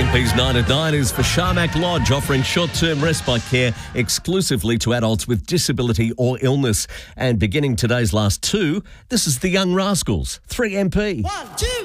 3MP's 9 at 9 is for Sharmak Lodge, offering short-term respite care exclusively to adults with disability or illness. And beginning today's last two, this is the Young Rascals, 3MP. 1, 2.